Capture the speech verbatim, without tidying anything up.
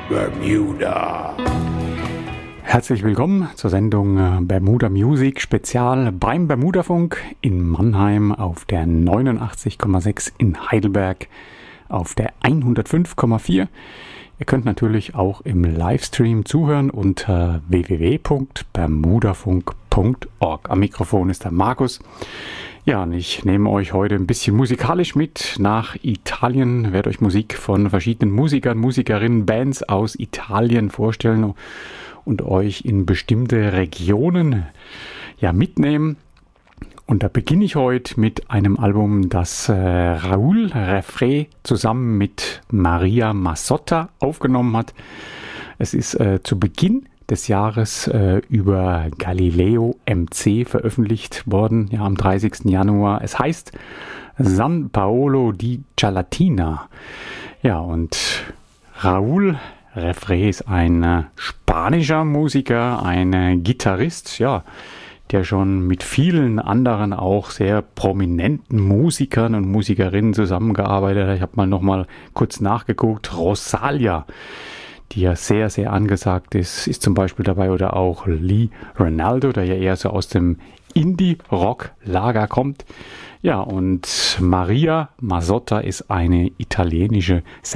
Bermuda. Herzlich willkommen zur Sendung äh, Bermuda Music Spezial beim Bermudafunk in Mannheim auf der neunundachtzig Komma sechs, in Heidelberg auf der hundertfünf Komma vier. Ihr könnt natürlich auch im Livestream zuhören unter w w w punkt bermudafunk punkt org. Am Mikrofon ist der Markus. Ja, und ich nehme euch heute ein bisschen musikalisch mit nach Italien, werde euch Musik von verschiedenen Musikern, Musikerinnen, Bands aus Italien vorstellen und euch in bestimmte Regionen ja, mitnehmen. Und da beginne ich heute mit einem Album, das äh, Raúl Refré zusammen mit Maria Mazzotta aufgenommen hat. Es ist äh, zu Beginn des Jahres äh, über Galileo M C veröffentlicht worden, ja, am dreißigsten Januar. Es heißt San Paolo di Cialatina. Ja, und Raúl Refré ist ein äh, spanischer Musiker, ein äh, Gitarrist, ja, der schon mit vielen anderen auch sehr prominenten Musikern und Musikerinnen zusammengearbeitet hat. Ich habe mal noch mal kurz nachgeguckt. Rosalia, die ja sehr, sehr angesagt ist, ist zum Beispiel dabei, oder auch Lee Ranaldo, der ja eher so aus dem Indie-Rock-Lager kommt. Ja, und Maria Mazzotta ist eine italienische